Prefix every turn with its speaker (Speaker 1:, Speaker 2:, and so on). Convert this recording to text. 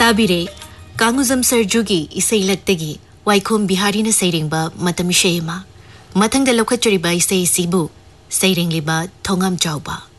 Speaker 1: ताबिरे कांगुजम सरजुगी इसई लक्तगी वाइखोम बिहारी न सैरेंबा मतम इशेमा मथंग द लौखचरिबा इसई सिबु सैरेंगलिबा थोंगाम चाउबा।